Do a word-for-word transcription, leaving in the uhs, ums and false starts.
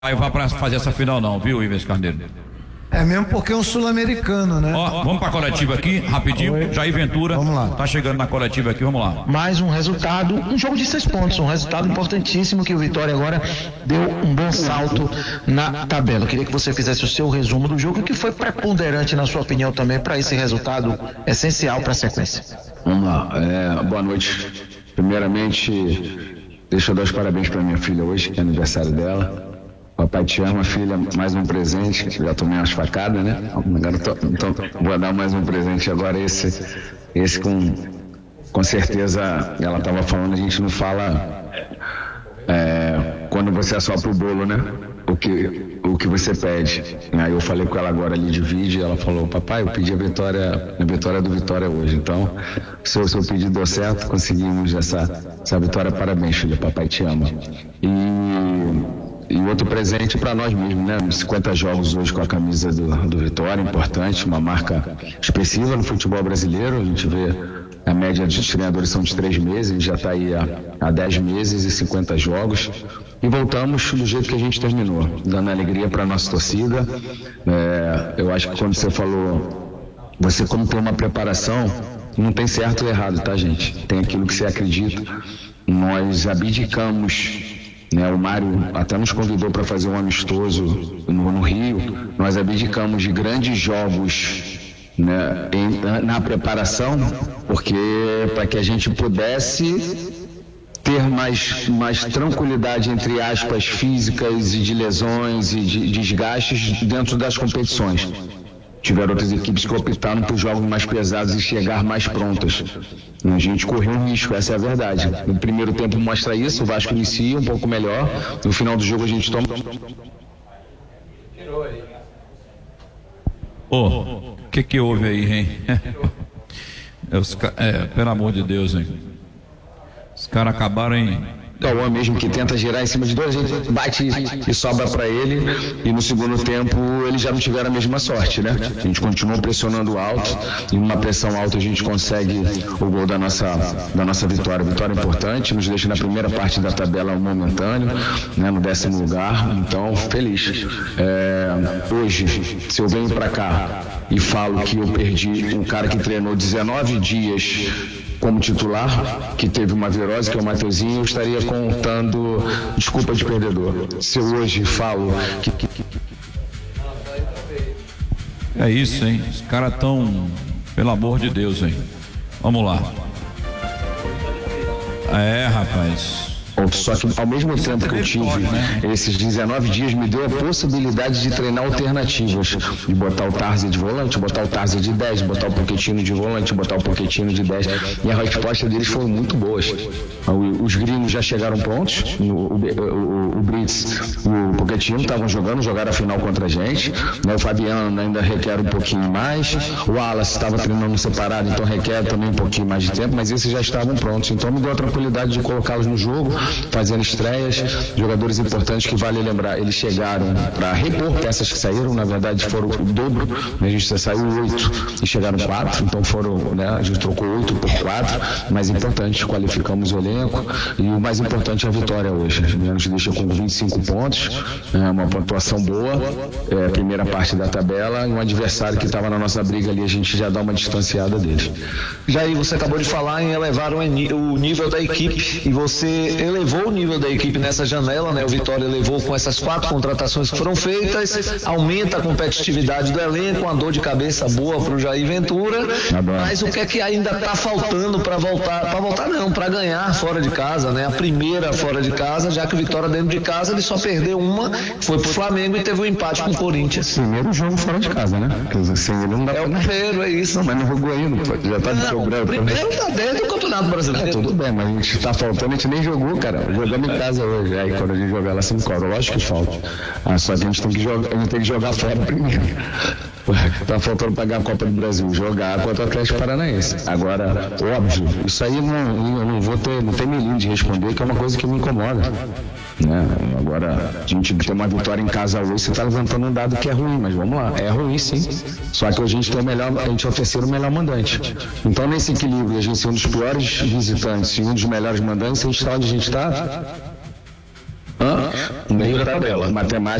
vai para fazer essa final não, viu, Ives Carneiro? É mesmo porque é um sul-americano, né? Ó, vamos para a coletiva aqui, rapidinho. Oi. Jair Ventura, vamos lá. Tá chegando na coletiva aqui, vamos lá. Mais um resultado, um jogo de seis pontos, um resultado importantíssimo que o Vitória agora deu um bom salto na tabela. Eu queria que você fizesse o seu resumo do jogo, que foi preponderante, na sua opinião, também, para esse resultado essencial para a sequência. Vamos lá, é, boa noite. Primeiramente, deixa eu dar os parabéns para minha filha hoje, que é aniversário dela. Papai te ama, filha, mais um presente. Já tomei umas facadas, né? Agora tô, então vou dar mais um presente agora. Esse, esse com, com certeza, ela estava falando, a gente não fala é, quando você assopra o bolo, né? O que, o que você pede. Aí eu falei com ela agora ali de vídeo e ela falou: papai, eu pedi a vitória, a vitória do Vitória hoje. Então, se o seu pedido deu certo, conseguimos essa, essa vitória. Parabéns, filha, papai te ama. E. E outro presente para nós mesmos, né? cinquenta jogos hoje com a camisa do, do Vitória, importante, uma marca expressiva no futebol brasileiro. A gente vê a média dos treinadores são de três meses, a gente já está aí há, há dez meses e cinquenta jogos. E voltamos do jeito que a gente terminou, dando alegria para a nossa torcida. É, eu acho que quando você falou, você como tem uma preparação, não tem certo ou errado, tá, gente? Tem aquilo que você acredita. Nós abdicamos. Né, o Mário até nos convidou para fazer um amistoso no, no Rio. Nós abdicamos de grandes jogos, né, em, na preparação, porque para que a gente pudesse ter mais, mais tranquilidade, entre aspas, físicas e de lesões e de desgastes dentro das competições. Tiveram outras equipes que optaram por jogos mais pesados e chegar mais prontas. A gente correu um risco, essa é a verdade. No primeiro tempo mostra isso, o Vasco inicia um pouco melhor. No final do jogo a gente toma... Ô, o que que houve aí, hein? Os, é, pelo amor de Deus, hein? Os caras acabaram em... Cauã mesmo, que tenta girar em cima de dois, a gente bate e sobra para ele, e no segundo tempo eles já não tiveram a mesma sorte, né? A gente continuou pressionando alto, e numa pressão alta a gente consegue o gol da nossa, da nossa vitória. Vitória importante, nos deixa na primeira parte da tabela momentâneo, né, no décimo lugar, então feliz. É, hoje, se eu venho para cá e falo que eu perdi um cara que treinou dezenove dias como titular, que teve uma virose, que é o Mateuzinho, eu estaria contando desculpa de perdedor. Se eu hoje falo que... que, que... É isso, hein? Os caras tão, pelo amor de Deus, hein? Vamos lá. É, rapaz. Só que ao mesmo tempo que eu tive esses dezenove dias, me deu a possibilidade de treinar alternativas, de botar o Tarzi de volante, botar o Tarzi de dez, botar o Pochettino de volante, botar o Pochettino de dez, e a resposta deles foram muito boas. Os gringos já chegaram prontos, o, o, o, o Brits e o Pochettino estavam jogando, jogaram a final contra a gente, o Fabiano ainda requer um pouquinho mais, o Wallace estava treinando separado, então requer também um pouquinho mais de tempo, mas esses já estavam prontos, então me deu a tranquilidade de colocá-los no jogo, fazendo estreias, jogadores importantes que vale lembrar, eles chegaram para repor peças que saíram, na verdade foram o dobro, a gente já saiu oito e chegaram quatro, então foram, né, a gente trocou oito por quatro, mas importante, qualificamos o elenco, e o mais importante é a vitória hoje, né, nos deixa com vinte e cinco pontos, é uma pontuação boa, é, primeira parte da tabela, e um adversário que estava na nossa briga ali, a gente já dá uma distanciada dele. Jair, você acabou de falar em elevar o nível da equipe, e você elevou o nível da equipe nessa janela, né? O Vitória levou com essas quatro contratações que foram feitas, aumenta a competitividade do elenco, uma dor de cabeça boa para o Jair Ventura, mas o que é que ainda está faltando para voltar, para voltar não, para ganhar fora de casa, né? A primeira fora de casa, já que o Vitória dentro de casa ele só perdeu uma, foi pro Flamengo e teve um empate com o Corinthians. Primeiro jogo fora de casa, né? Porque sem ele não dá é o primeiro, é isso. Mas não jogou ainda, já tá de sobrando. O primeiro tá dentro do Campeonato Brasileiro. É, tudo bem, mas a gente tá faltando, a gente nem jogou, cara. Jogamos em casa hoje, aí quando a gente jogar lá, você me cobra, lógico que falta. Ah, só que a gente tem que jogar, a gente tem que jogar fora primeiro. Tá faltando pagar a Copa do Brasil, jogar contra o Atlético Paranaense. Agora, óbvio, isso aí não, eu não vou ter, não tem melinho de responder, que é uma coisa que me incomoda. Né? Agora, a gente tem uma vitória em casa hoje, você está levantando um dado que é ruim, mas vamos lá, é ruim sim. Só que a gente tem o melhor, a gente é o terceiro melhor mandante. Então, nesse equilíbrio, a gente ser um dos piores visitantes e um dos melhores mandantes, a gente está onde a gente está. Hã? No meio da tabela. Matemática